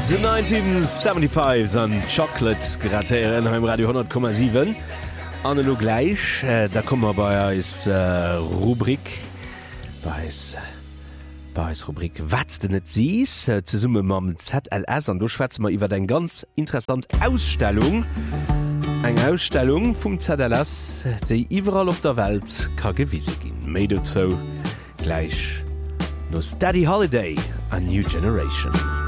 The 1975 an Chocolate gratieren beim Radio 10,7 Anlo gleich da kommmer bei is Rubrik bei Rubrik wat de net sies ze summe mam ZLS an du schwätze mal iwwer dein ganz interessant Ausstellung eng Ausstellung vum ZLS déi iwwerall op der Welt ka gewiese gin made it so gleich no Steady Holiday a New Generation.